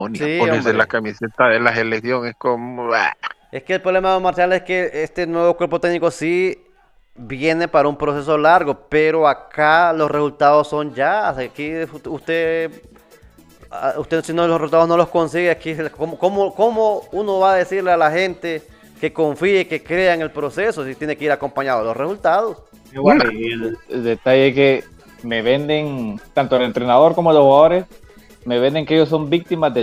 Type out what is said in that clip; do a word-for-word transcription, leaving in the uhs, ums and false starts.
Sí, Ponerse hombre. la camiseta de la selección es como... ah. Es que el problema de Don Marcial es que este nuevo cuerpo técnico sí viene para un proceso largo, pero acá los resultados son ya. Aquí usted, ah, usted si no los resultados no los consigue, aquí ¿cómo, cómo, cómo uno va a decirle a la gente que confíe, que crea en el proceso si tiene que ir acompañado de los resultados? Igual, y el, el detalle es que me venden, tanto el entrenador como los jugadores, me venden que ellos son víctimas del